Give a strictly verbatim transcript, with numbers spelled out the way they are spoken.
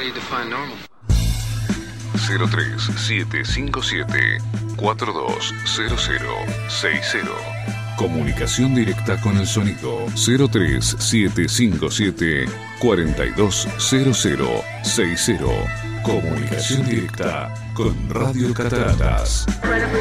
do you define normal? cero tres siete cinco siete cuatro dos cero cero seis cero. Comunicación directa con el sonido cero tres siete cinco siete cuatro dos cero cero seis cero. Comunicación directa con Radio Cataratas.